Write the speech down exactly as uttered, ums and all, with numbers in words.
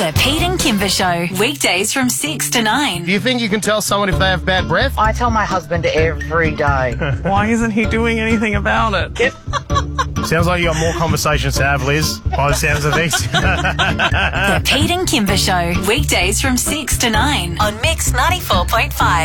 The Pete and Kimber Show, weekdays from six to nine. Do you think you can tell someone if they have bad breath? I tell my husband every day. Why isn't he doing anything about it? Yep. Sounds like you got more conversations to have, Liz, by the sounds of these. The Pete and Kimber Show, weekdays from six to nine on Mix ninety-four point five.